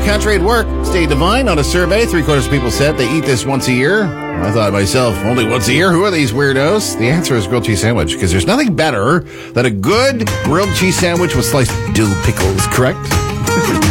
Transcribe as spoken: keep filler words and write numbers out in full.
country at work. Stay divine on a survey. Three quarters of people said they eat this once a year. I thought to myself, only once a year? Who are these weirdos? The answer is grilled cheese sandwich, because there's nothing better than a good grilled cheese sandwich with sliced dill pickles, correct?